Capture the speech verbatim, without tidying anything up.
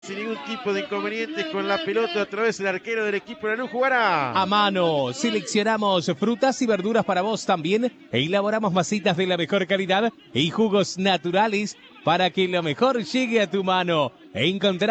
Sin ningún tipo de inconvenientes con la pelota, otra vez el arquero del equipo de Lanús jugará. A mano, seleccionamos frutas y verduras para vos también e elaboramos masitas de la mejor calidad y jugos naturales para que lo mejor llegue a tu mano. Encontrá